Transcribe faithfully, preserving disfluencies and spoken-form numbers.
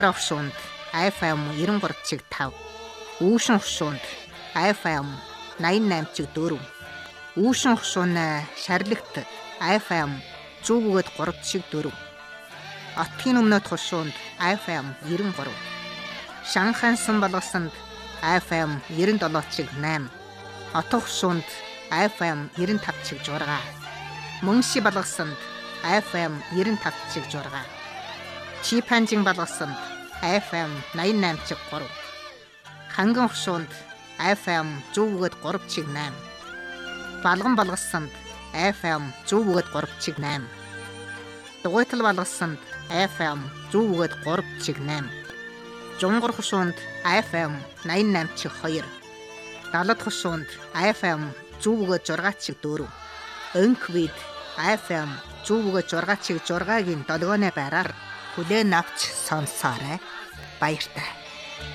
Хшуунд эф эм девяносто три чиг пять, Үүшин хшуунд эф эм восемьдесят восемь чиг четыре, Үүшин хшуун Шарлагт эф эм one hundred three чиг four, Отгийн өмнөд хшуунд эф эм девяносто три, Шанхайсан болгосонд эф эм девяносто seven чиг eight, Отох хшуунд эф эм девяносто five чиг six, Мөнши болгосонд эф эм девяносто five чиг six, Чипанжин болгосонд эф эм ninety-nine чиг three, Ханган хшуунд эф эм one hundred three чиг eight, Балган болгосонд эф эм one hundred three чиг eight, Дугуйтал болгосонд эф эм one hundred three чиг eight, Жунгар хшуунд эф эм ninety-nine чиг two, Далад хшуунд эф эм one hundred six чиг four, Өнквид эф эм one hundred six чиг six-гийн долгионы байраар хүлээн авч сонсоорой. Баяртай.